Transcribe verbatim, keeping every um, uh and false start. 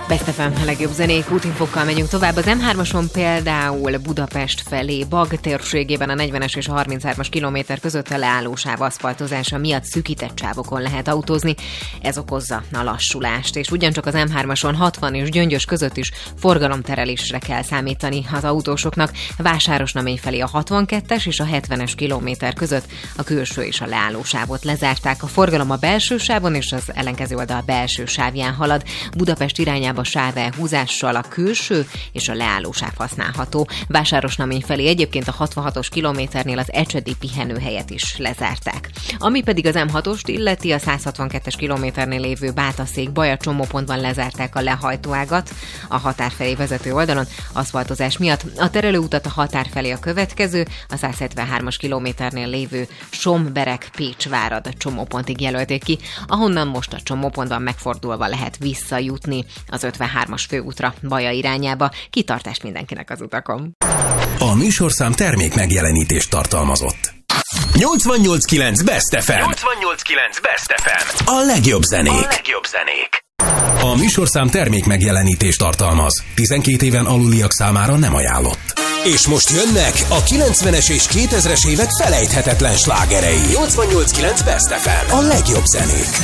Best ef em, a legjobb zenék, útinfokkal megyünk tovább. Az em hármason például Budapest felé, Bag térségében a negyvenes és a harminchárom kilométer között a leállósáv aszfaltozása miatt szűkített sávokon lehet autózni. Ez okozza a lassulást, és ugyancsak az em hármason hatvan és Gyöngyös között is forgalomterelésre kell számítani az autósoknak. Vásárosnamény felé a hatvankettes és a hetvenes kilométer között a külső és a leállósávot lezárták. A forgalom a belső sávon és az ellenkező oldal belső sávján halad. Budapest irányába a sávelhúzással a külső és a leállósáv használható. Vásárosnamény felé egyébként a hatvanhatos kilométernél az ecsedi pihenőhelyet is lezárták. Ami pedig az em hatost illeti, a száz hatvankettes kilométernél lévő Bátaszék-Baja csomópontban lezárták a lehajtóágat a határ felé vezető oldalon aszfaltozás miatt. A terelőutat a határ felé a következő, a száz hetvenhármas kilométernél lévő Sombereg-Pécsvárad csomópontig jelölték ki, ahonnan most a csomópontban megfordulva lehet visszajutni az ötvenhármas főútra Baja irányába. Kitartást mindenkinek az utakon. A műsorszám termék megjelenítést tartalmazott. nyolcvannyolc kilenc Best ef em. nyolcvannyolc kilenc Best ef em. A legjobb zenék. A legjobb zenék. A műsorszám termék megjelenítést tartalmaz. tizenkét éven aluliak számára nem ajánlott. És most jönnek a kilencvenes és kétezres évek felejthetetlen slágerei. nyolcvannyolc kilenc Best ef em. A legjobb zenék.